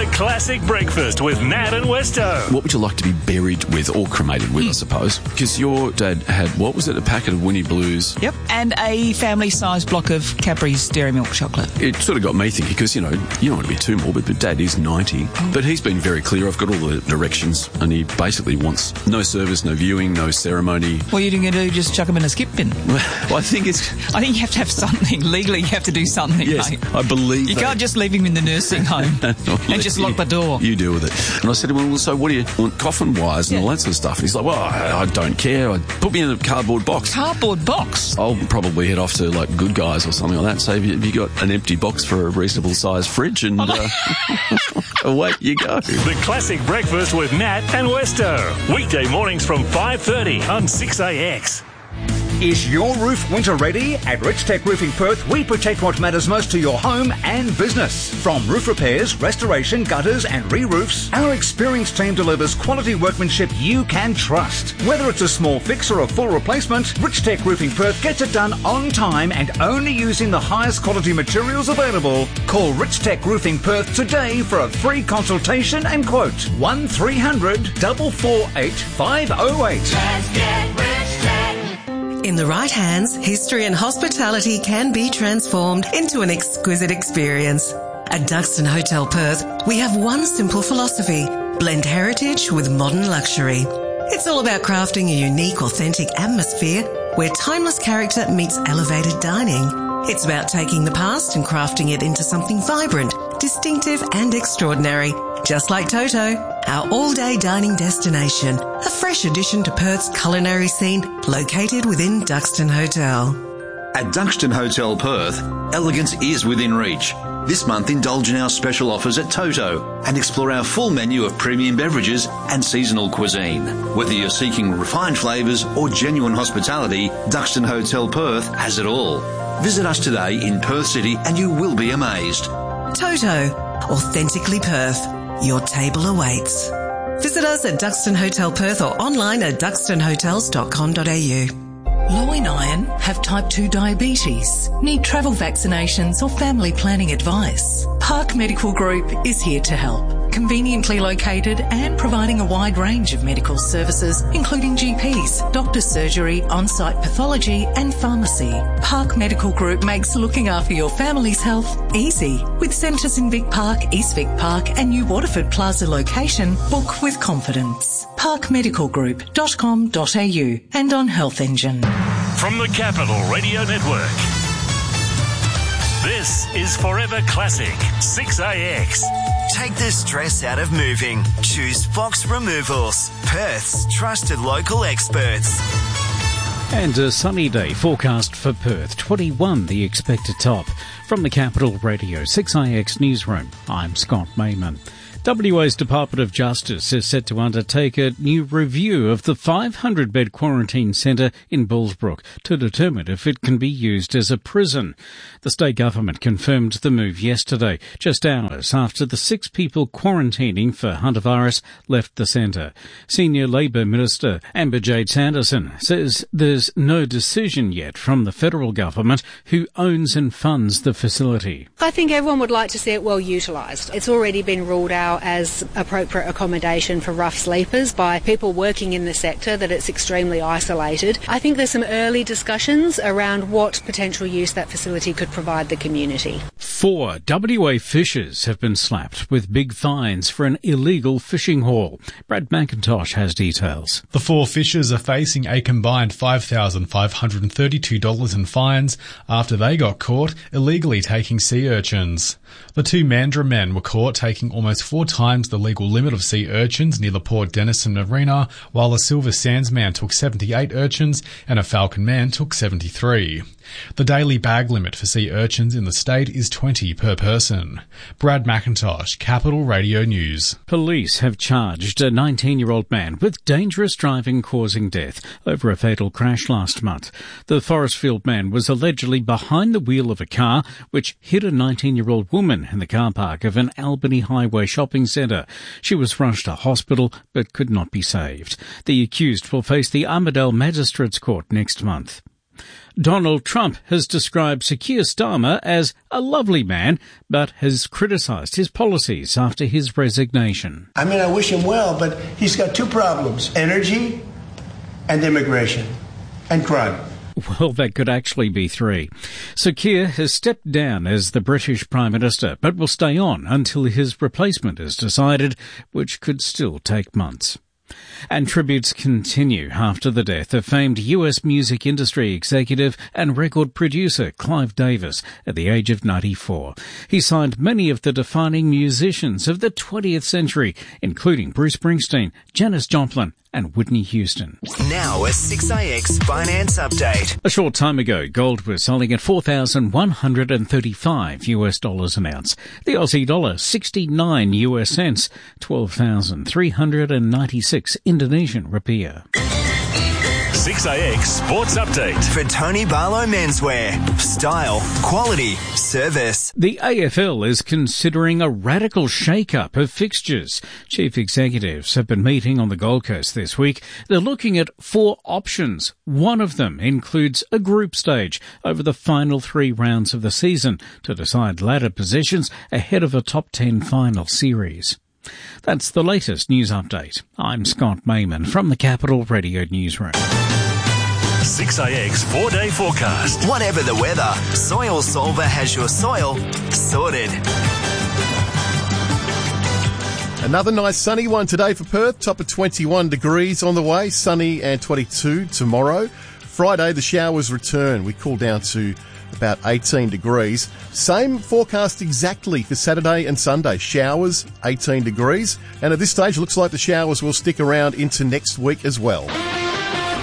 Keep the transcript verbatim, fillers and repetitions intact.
classic breakfast with Nat and Westo. What would you like to be buried with or cremated with, I suppose? Because your dad had, what was it, a packet of Winnie Blues? Yep, and a family-sized block of Cadbury's Dairy Milk chocolate. It sort of got me thinking, because, you know, you don't want to be too morbid, but Dad is ninety. Mm. But he's been very clear. I've got all the directions, and he basically wants no service, no viewing, no ceremony. What are you going to do? Just chuck him in a skip bin? Well, I think it's... I think you have to have something. Legally, you have to do something, yes, mate. I believe You that. can't just leave him in the nursing home and just lock you, the door. You deal with it. And I said to him, well, so what do you want, coffin wires and yeah. all that sort of stuff? And he's like, well, I, I don't care. I put me in a cardboard box. Cardboard box? I'll probably head off to, like, Good Guys or something like that. So have you, have you got an empty box for a reasonable sized fridge? And uh, away you go. The Classic Breakfast with Nat and Westo. Weekday mornings from five thirty on six A X. Is your roof winter ready? At Rich Tech Roofing Perth, we protect what matters most to your home and business. From roof repairs, restoration, gutters and re-roofs, our experienced team delivers quality workmanship you can trust. Whether it's a small fix or a full replacement, Rich Tech Roofing Perth gets it done on time and only using the highest quality materials available. Call Rich Tech Roofing Perth today for a free consultation and quote. one three hundred, four four eight, five oh eight. Let's get Rich Tech. In the right hands, history and hospitality can be transformed into an exquisite experience. At Duxton Hotel Perth, we have one simple philosophy: blend heritage with modern luxury. It's all about crafting a unique, authentic atmosphere where timeless character meets elevated dining. It's about taking the past and crafting it into something vibrant, distinctive and extraordinary. Just like Toto, our all-day dining destination, a fresh addition to Perth's culinary scene located within Duxton Hotel. At Duxton Hotel Perth, elegance is within reach. This month, indulge in our special offers at Toto and explore our full menu of premium beverages and seasonal cuisine. Whether you're seeking refined flavours or genuine hospitality, Duxton Hotel Perth has it all. Visit us today in Perth City and you will be amazed. Toto, authentically Perth. Your table awaits. Visit us at Duxton Hotel Perth or online at duxton hotels dot com dot a u. Low in iron, have type two diabetes, need travel vaccinations or family planning advice. Park Medical Group is here to help. Conveniently located and providing a wide range of medical services, including G Ps, doctor's surgery, on-site pathology and pharmacy. Park Medical Group makes looking after your family's health easy. With centres in Vic Park, East Vic Park and New Waterford Plaza location, book with confidence. park medical group dot com dot a u and on Health Engine. From the Capital Radio Network, this is Forever Classic, six A X. Take the stress out of moving. Choose Fox Removals, Perth's trusted local experts. And a sunny day forecast for Perth, twenty-one the expected top. From the Capital Radio six A X Newsroom, I'm Scott Mayman. W A's Department of Justice is set to undertake a new review of the five hundred bed quarantine centre in Bullsbrook to determine if it can be used as a prison. The state government confirmed the move yesterday, just hours after the six people quarantining for hantavirus left the centre. Senior Labor Minister Amber Jade Sanderson says there's no decision yet from the federal government who owns and funds the facility. I think everyone would like to see it well utilised. It's already been ruled out as appropriate accommodation for rough sleepers by people working in the sector, that it's extremely isolated. I think there's some early discussions around what potential use that facility could provide the community. Four W A fishers have been slapped with big fines for an illegal fishing haul. Brad McIntosh has details. The four fishers are facing a combined five thousand five hundred thirty-two dollars in fines after they got caught illegally taking sea urchins. The two Mandurah men were caught taking almost four times the legal limit of sea urchins near the Port Denison Marina, while a Silver Sands man took seventy-eight urchins and a Falcon man took seventy-three. The daily bag limit for sea urchins in the state is twenty per person. Brad McIntosh, Capital Radio News. Police have charged a nineteen-year-old man with dangerous driving causing death over a fatal crash last month. The Forestfield man was allegedly behind the wheel of a car which hit a nineteen-year-old woman in the car park of an Albany Highway shopping centre. She was rushed to hospital but could not be saved. The accused will face the Armidale Magistrates Court next month. Donald Trump has described Sir Keir Starmer as a lovely man, but has criticised his policies after his resignation. I mean, I wish him well, but he's got two problems: energy and immigration and crime. Well, that could actually be three. Sir Keir has stepped down as the British Prime Minister, but will stay on until his replacement is decided, which could still take months. And tributes continue after the death of famed U S music industry executive and record producer Clive Davis at the age of ninety-four. He signed many of the defining musicians of the twentieth century, including Bruce Springsteen, Janis Joplin, and Whitney Houston. Now a six A X finance update. A short time ago, gold was selling at four thousand one hundred thirty-five U S dollars an ounce. The Aussie dollar, sixty-nine U S cents, twelve thousand three hundred ninety-six Indonesian rupiah. six A X Sports Update. For Tony Barlow Menswear. Style, quality, service. The A F L is considering a radical shake-up of fixtures. Chief executives have been meeting on the Gold Coast this week. They're looking at four options. One of them includes a group stage over the final three rounds of the season to decide ladder positions ahead of a top ten final series. That's the latest news update. I'm Scott Mayman from the Capital Radio Newsroom. six A X four-day forecast. Whatever the weather, Soil Solver has your soil sorted. Another nice sunny one today for Perth. Top of twenty-one degrees on the way. Sunny and twenty-two tomorrow. Friday, the showers return. We cool down to about eighteen degrees. Same forecast exactly for Saturday and Sunday. Showers, eighteen degrees. And at this stage, it looks like the showers will stick around into next week as well.